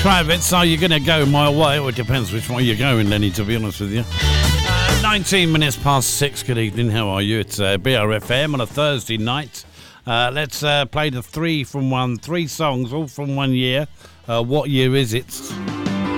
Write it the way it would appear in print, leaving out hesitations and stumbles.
Kravitz, are you going to go my way? Well, it depends which way you're going, Lenny, to be honest with you. 19 minutes past 6, good evening, how are you? It's BRFM on a Thursday night. Let's play the 3 songs, all from 1 year. What year is it?